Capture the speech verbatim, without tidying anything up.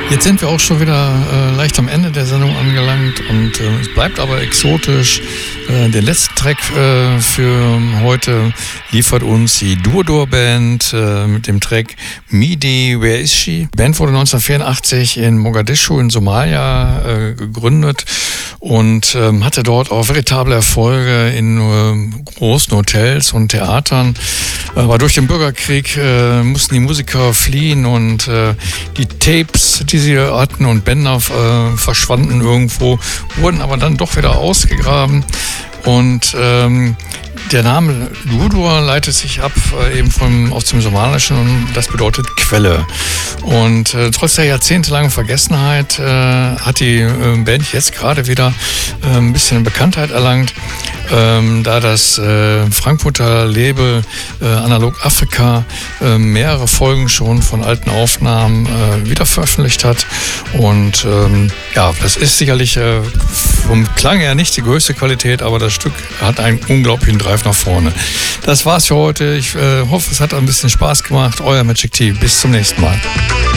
Jetzt sind wir auch schon wieder äh, leicht am Ende der Sendung angelangt und äh, es bleibt aber exotisch. Äh, den letzten Track äh, für heute liefert uns die Duodor Band äh, mit dem Track Midi, Where Is She? Die Band wurde neunzehnhundertvierundachtzig in Mogadischu in Somalia äh, gegründet und ähm, hatte dort auch veritable Erfolge in äh, großen Hotels und Theatern. Aber durch den Bürgerkrieg äh, mussten die Musiker fliehen und äh, die Tapes, die sie hatten und Bänder äh, verschwanden irgendwo, wurden aber dann doch wieder ausgegraben. Und ähm, der Name Duodor leitet sich ab äh, eben vom, aus dem Somalischen und das bedeutet Quelle. Und äh, trotz der jahrzehntelangen Vergessenheit äh, hat die äh, Band jetzt gerade wieder äh, ein bisschen Bekanntheit erlangt, ähm, da das äh, Frankfurter Label äh, Analog Afrika äh, mehrere Folgen schon von alten Aufnahmen äh, wieder veröffentlicht hat. Und ähm, ja, das ist sicherlich äh, vom Klang her nicht die größte Qualität, aber das Stück hat einen unglaublichen Drive nach vorne. Das war's für heute. Ich äh, hoffe, es hat ein bisschen Spaß gemacht. Euer Magic T. Bis zum nächsten Mal.